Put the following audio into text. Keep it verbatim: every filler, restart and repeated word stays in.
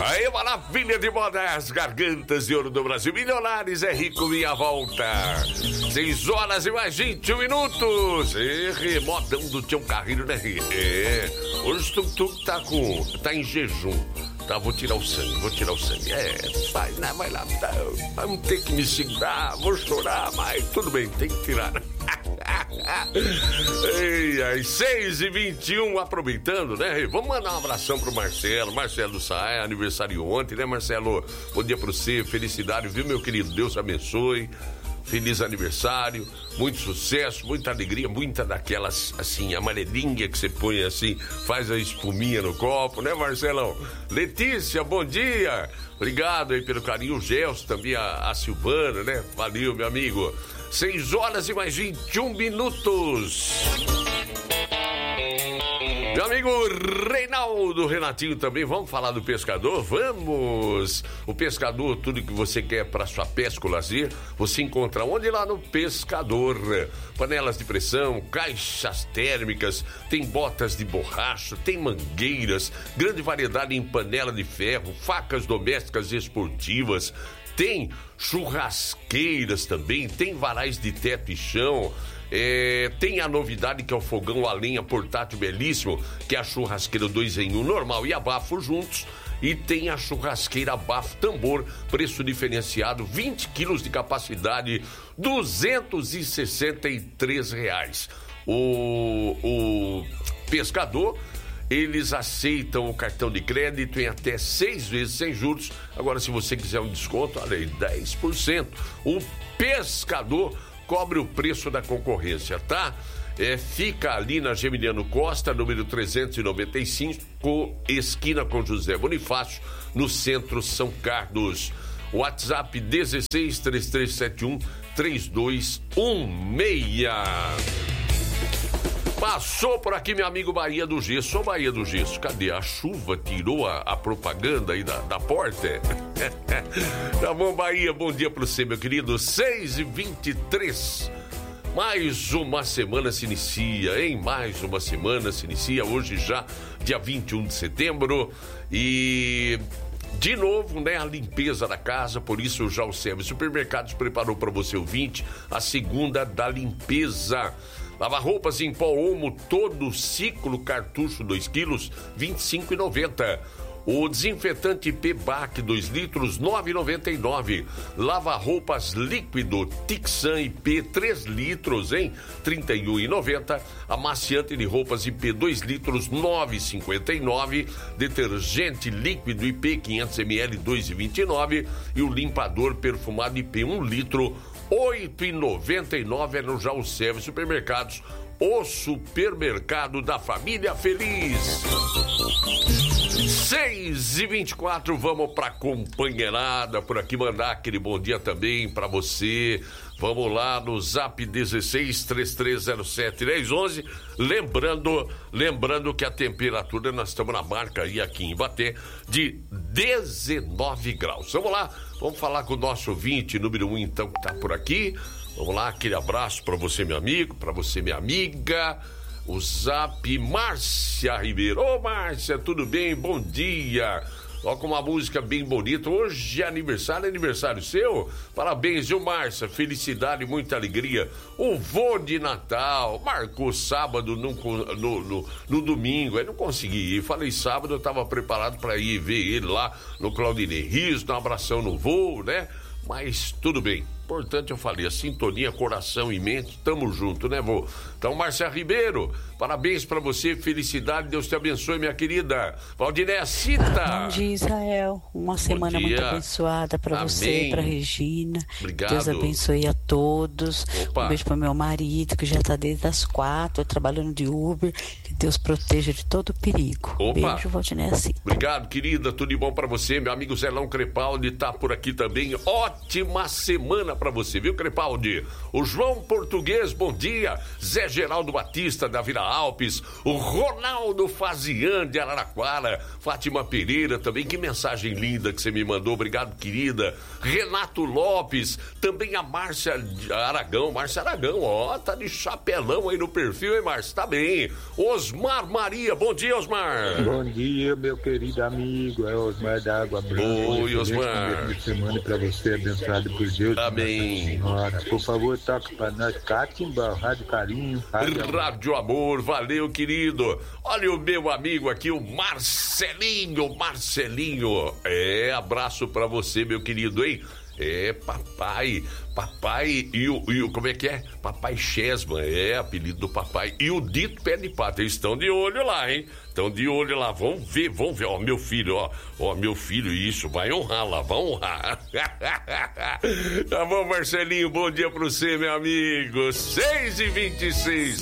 Aí, maravilha de modas, gargantas de ouro do Brasil. Milionários é rico, minha volta. Seis horas e mais vinte e um minutos. É, remodão do Tião Carreiro, né? É, hoje tu, tu tá com, tá em jejum. Tá, vou tirar o sangue, vou tirar o sangue. É, vai lá, vai lá. Tá, vamos ter que me segurar, vou chorar, mas tudo bem, tem que tirar. Ei, às seis e vinte e um, aproveitando, né? Vamos mandar um abração pro Marcelo. Marcelo Saia, aniversário ontem, né, Marcelo? Bom dia pra você, felicidade, viu, meu querido? Deus abençoe. Feliz aniversário, muito sucesso, muita alegria, muita daquelas, assim, amarelinha que você põe assim, faz a espuminha no copo, né, Marcelão? Letícia, bom dia! Obrigado aí pelo carinho, o Gelson, também a, a Silvana, né? Valeu, meu amigo. Seis horas e mais vinte e um minutos. Meu amigo Reinaldo Renatinho também, vamos falar do pescador? Vamos! O pescador, tudo que você quer para sua pesca ou lazer, você encontra onde? Lá no Pescador. Panelas de pressão, caixas térmicas, tem botas de borracha, tem mangueiras, grande variedade em panela de ferro, facas domésticas e esportivas, tem churrasqueiras também, tem varais de teto e chão. É, tem a novidade que é o fogão a lenha portátil belíssimo, que é a churrasqueira dois em um normal e abafo juntos. E tem a churrasqueira abafo tambor, preço diferenciado, vinte quilos de capacidade, duzentos e sessenta e três reais. O, o pescador, eles aceitam o cartão de crédito em até seis vezes sem juros. Agora, se você quiser um desconto, olha aí, dez por cento. O pescador cobre o preço da concorrência, tá? É, fica ali na Geminiano Costa, número trezentos e noventa e cinco, esquina com José Bonifácio, no centro São Carlos. WhatsApp dezesseis, três três sete um, três dois um seis. Passou por aqui meu amigo Bahia do Gesso. Ô Bahia do Gesso, cadê? A chuva tirou a, a propaganda aí da, da porta? Tá bom, Bahia, bom dia pra você, meu querido. seis e vinte e três. Mais uma semana se inicia, hein? Mais uma semana se inicia, hoje já, dia vinte e um de setembro. E de novo, né, a limpeza da casa, por isso já o Service Supermercados preparou para você, ouvinte, a segunda da limpeza. Lava roupas em pó Omo, todo ciclo, cartucho dois quilos, vinte e cinco reais e noventa centavos. O desinfetante P-Bac dois litros, nove reais e noventa e nove centavos. Lava roupas líquido Tixan I P três litros, hein? trinta e um reais e noventa centavos. Amaciante de roupas I P dois litros, nove reais e cinquenta e nove centavos. Detergente líquido I P quinhentos mililitros, dois reais e vinte e nove centavos. E o limpador perfumado I P um litro, oito reais e noventa e nove centavos. É no Já o Service Supermercados, o supermercado da família feliz. seis e vinte e quatro, vamos pra companheirada por aqui, mandar aquele bom dia também pra você. Vamos lá no zap dezesseis, três três zero sete, dez onze. Lembrando, lembrando que a temperatura, nós estamos na marca aí aqui em Ibaté de dezenove graus. Vamos lá, vamos falar com o nosso ouvinte número um, então, que tá por aqui. Vamos lá, aquele abraço pra você, meu amigo, pra você, minha amiga. O zap, Márcia Ribeiro. Ô, Márcia, tudo bem? Bom dia. Ó, com uma música bem bonita. Hoje é aniversário, é aniversário seu? Parabéns, viu, Márcia? Felicidade, muita alegria. O vô de Natal marcou sábado no, no, no, no domingo. Aí não consegui ir. Falei sábado, eu tava preparado para ir ver ele lá no Claudinei Rios, dar um abração no vô, né? Mas tudo bem. Importante, eu falei, a sintonia, coração e mente, tamo junto, né, vô? Então, Márcia Ribeiro, parabéns pra você, felicidade, Deus te abençoe, minha querida. Valdinéia Cita. Bom dia, Israel. Uma semana muito abençoada pra Amém. Você, pra Regina. Obrigado. Deus abençoe a todos. Opa. Um beijo pro meu marido, que já tá desde as quatro, trabalhando de Uber. Que Deus proteja de todo perigo. Opa. Beijo, Valdinéia Cita. Obrigado, querida, tudo de bom pra você. Meu amigo Zelão Crepaldi tá por aqui também. Ótima semana semana pra você, viu, Crepaldi? O João Português, bom dia. Zé Geraldo Batista, da Vila Alpes. O Ronaldo Fazian, de Araraquara. Fátima Pereira também, que mensagem linda que você me mandou, obrigado, querida. Renato Lopes, também a Márcia Aragão. Márcia Aragão, ó, tá de chapelão aí no perfil, hein, Márcia? Tá bem. Osmar Maria, bom dia, Osmar. Bom dia, meu querido amigo, é Osmar da Água Branca. Oi, Osmar. Boa semana pra você, abençoado por Deus. Amém. Senhora. Por favor, toque pra nós, Catimbão, Rádio Carinho. Rádio, Rádio Amor, valeu, querido. Olha o meu amigo aqui, o Marcelinho, Marcelinho. É, abraço pra você, meu querido, hein? É, papai, papai e o, e o, como é que é? Papai Chesma, é apelido do papai. E o Dito Pé de Pata, eles estão de olho lá, hein? Estão de olho lá, vão ver, vão ver, ó, meu filho, ó, ó, meu filho, isso, vai honrar lá, vai honrar. Tá bom, Marcelinho, bom dia pra você, meu amigo, seis e vinte e seis.